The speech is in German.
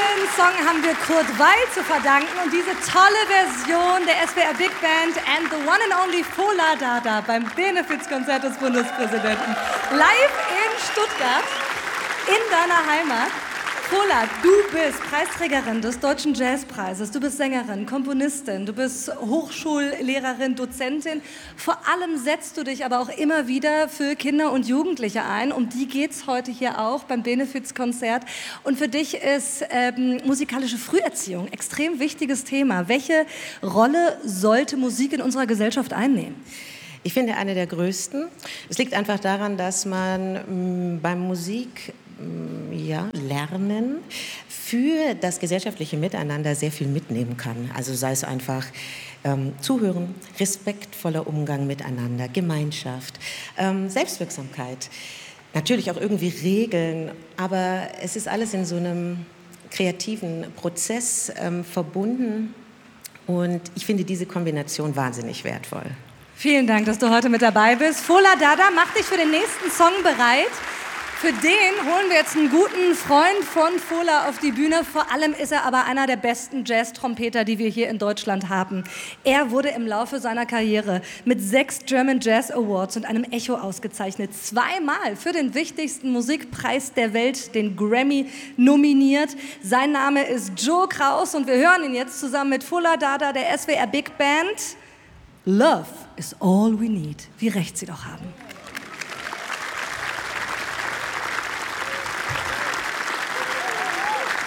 tollen Song haben wir Kurt Weil zu verdanken und diese tolle Version der SWR Big Band and the one and only Fola Dada beim Benefizkonzert des Bundespräsidenten live in Stuttgart in deiner Heimat. Fola, du bist Preisträgerin des Deutschen Jazzpreises, du bist Sängerin, Komponistin, du bist Hochschullehrerin, Dozentin. Vor allem setzt du dich aber auch immer wieder für Kinder und Jugendliche ein. Um die geht es heute hier auch beim Benefizkonzert. Und für dich ist musikalische Früherziehung ein extrem wichtiges Thema. Welche Rolle sollte Musik in unserer Gesellschaft einnehmen? Ich finde, eine der größten. Es liegt einfach daran, dass man beim Musik lernen für das gesellschaftliche Miteinander sehr viel mitnehmen kann. Also sei es einfach Zuhören, respektvoller Umgang miteinander, Gemeinschaft, Selbstwirksamkeit, natürlich auch irgendwie Regeln, aber es ist alles in so einem kreativen Prozess verbunden und ich finde diese Kombination wahnsinnig wertvoll. Vielen Dank, dass du heute mit dabei bist. Fola Dada, mach dich für den nächsten Song bereit. Für den holen wir jetzt einen guten Freund von Fola auf die Bühne. Vor allem ist er aber einer der besten Jazz-Trompeter, die wir hier in Deutschland haben. Er wurde im Laufe seiner Karriere mit 6 German Jazz Awards und einem Echo ausgezeichnet. 2-mal für den wichtigsten Musikpreis der Welt, den Grammy, nominiert. Sein Name ist Joe Kraus und wir hören ihn jetzt zusammen mit Fola Dada, der SWR Big Band. Love is all we need. Wie recht Sie doch haben.